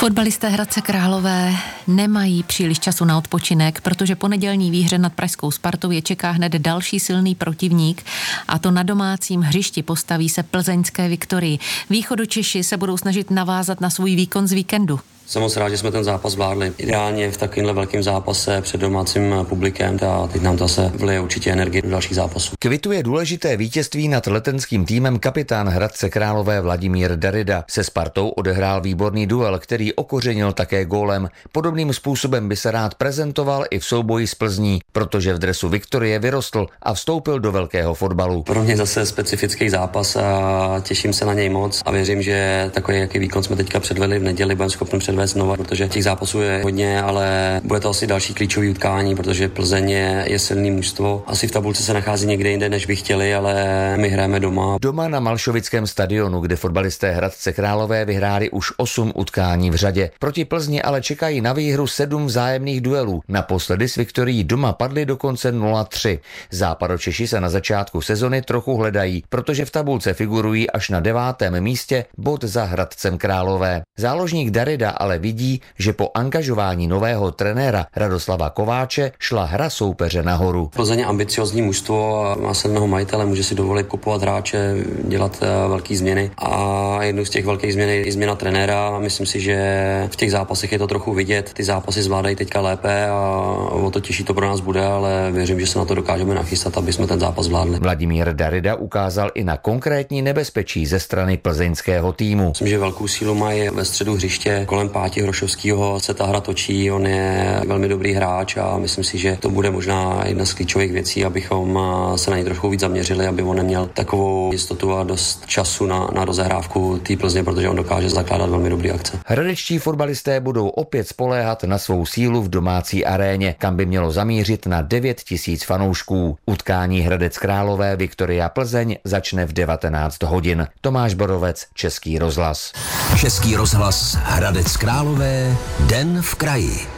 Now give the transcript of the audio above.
Fotbalisté Hradce Králové nemají příliš času na odpočinek, protože po nedělní výhře nad pražskou Spartou je čeká hned další silný protivník, a to na domácím hřišti postaví se plzeňské Viktorii. Východočeši se budou snažit navázat na svůj výkon z víkendu. Jsem moc rád, že jsme ten zápas zvládli. Ideálně v takovémhle velkém zápase před domácím publikem a teď nám to zase vlije určitě energii do dalších zápasů. Kvituje důležité vítězství nad letenským týmem kapitán Hradce Králové Vladimír Darida. Se Spartou odehrál výborný duel, který okořenil také gólem. Podobným způsobem by se rád prezentoval i v souboji s Plzní, protože v dresu Viktorie vyrostl a vstoupil do velkého fotbalu. Pro mě zase specifický zápas a těším se na něj moc a věřím, že takový, jaký výkon jsme teďka předvedli v neděli, budeme schopni předvést znova, protože těch zápasů je hodně, ale bude to asi další klíčový utkání, protože Plzeň je silný mužstvo. Asi v tabulce se nachází někde jinde, než by chtěli, ale my hrajeme doma. Doma na Malšovickém stadionu, kde fotbalisté Hradce Králové vyhráli už 8 utkání v řadě. Proti Plzni ale čekají na výhru 7 vzájemných duelů. Naposledy s Viktorií doma padli dokonce 0-3. Západočeši se na začátku sezony trochu hledají, protože v tabulce figurují až na 9. místě, bod za Hradcem Králové. Záložník Darida ale vidí, že po angažování nového trenéra Radoslava Kováče šla hra soupeře nahoru. Plzeň je ambiciozní mužstvo, má silného majitele, může si dovolit kupovat hráče, dělat velké změny a jednou z těch velkých změn je i změna trenéra. Myslím si, že v těch zápasech je to trochu vidět. Ty zápasy zvládají teďka lépe a o to těžší to pro nás bude, ale věřím, že se na to dokážeme nachystat, aby jsme ten zápas zvládli. Vladimír Darida ukázal i na konkrétní nebezpečí ze strany plzeňského týmu. Myslím, že velkou sílu mají ve středu hřiště kolem Páti Hrošovského se ta hra točí, on je velmi dobrý hráč a myslím si, že to bude možná jedna z klíčových věcí, abychom se na něj trochu víc zaměřili, aby on neměl takovou jistotu a dost času na rozehrávku té Plzně, protože on dokáže zakládat velmi dobrý akce. Hradečtí fotbalisté budou opět spoléhat na svou sílu v domácí aréně, kam by mělo zamířit na 9 000 fanoušků. Utkání Hradec Králové Viktoria Plzeň začne v 19 hodin. Tomáš Borovec, Český rozhlas. Český rozhlas Hradec Králové, Den v kraji.